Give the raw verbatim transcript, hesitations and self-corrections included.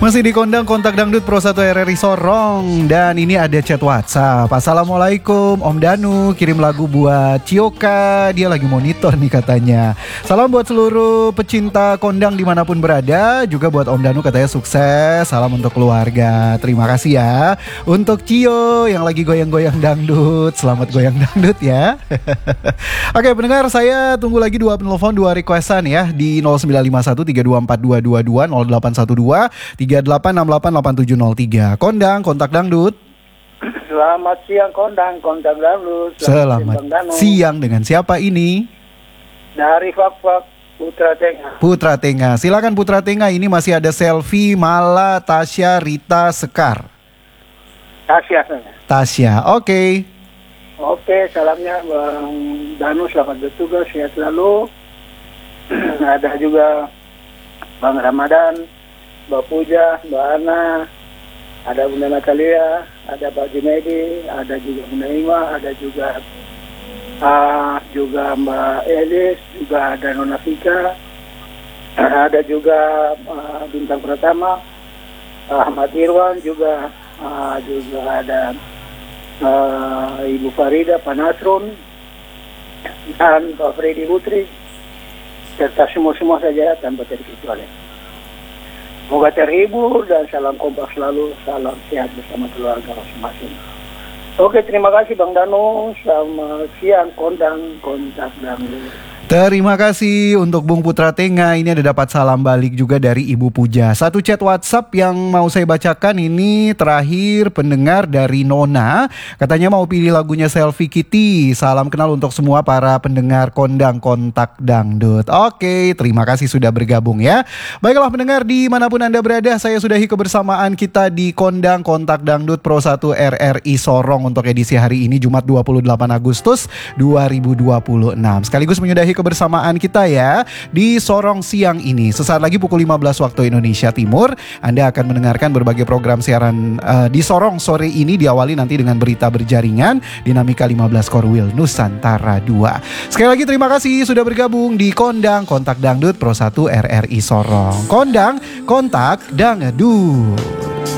Masih di Kondang Kontak Dangdut Pro satu R R I Sorong. Dan ini ada chat WhatsApp. Assalamualaikum Om Danu, kirim lagu buat Cioka. Dia lagi monitor nih katanya. Salam buat seluruh pecinta kondang dimanapun berada. Juga buat Om Danu katanya sukses. Salam untuk keluarga. Terima kasih ya. Untuk Cio yang lagi goyang-goyang dangdut, selamat goyang dangdut ya. Oke pendengar, saya tunggu lagi dua penelpon, dua requestan ya. Di nol sembilan lima satu tiga dua empat dua dua dua, nol delapan satu dua tiga delapan enam delapan delapan tujuh nol tiga. Kondang Kontak Dangdut. Selamat siang Kondang Kontak Dangdut. Selamat, Selamat siang, dengan siapa ini? Dari Fak-Fak Putra Tengah. Putra Tengah. Silakan Putra Tengah, ini masih ada Selfie, Mala, Tasya, Rita, Sekar. Tasya saya. Tasya, oke. Okay. Oke, salamnya Bang Danu, selamat bertugas, sehat selalu. Ada juga Bang Ramadan, Mbak Puja, Mbak Ana, ada Bunda Natalia, ada Pak Junaidi, ada juga Bunda Ima, ada juga uh, juga Mbak Elis, juga ada Nona Fika, ada juga uh, Bintang Pratama, uh, Ahmad Irwan, juga uh, juga ada uh, Ibu Farida, Pak Nasrun, dan Pak Freddy Putri, serta semua-semua saja tanpa terkecuali. Semoga terhibur dan salam kompak selalu, salam sehat bersama keluarga masing-masing. Oke, terima kasih Bang Danu. Selamat siang Kondang Kontak Dangdut. Terima kasih untuk Bung Putra Tengah. Ini ada dapat salam balik juga dari Ibu Puja. Satu chat WhatsApp yang mau saya bacakan ini terakhir pendengar dari Nona. Katanya mau pilih lagunya Selfie Kitty. Salam kenal untuk semua para pendengar Kondang Kontak Dangdut. Oke, terima kasih sudah bergabung ya. Baiklah pendengar dimanapun Anda berada, saya sudahi kebersamaan kita di Kondang Kontak Dangdut Pro satu R R I Sorong untuk edisi hari ini Jumat dua puluh delapan Agustus dua ribu dua puluh enam. Sekaligus menyudahi kebersamaan kita ya di Sorong siang ini. Sesaat lagi pukul lima belas waktu Indonesia Timur, Anda akan mendengarkan berbagai program siaran uh, di Sorong sore ini, diawali nanti dengan berita berjaringan Dinamika lima belas Korwil Nusantara dua. Sekali lagi terima kasih sudah bergabung di Kondang Kontak Dangdut Pro satu R R I Sorong. Kondang Kontak Dangdut.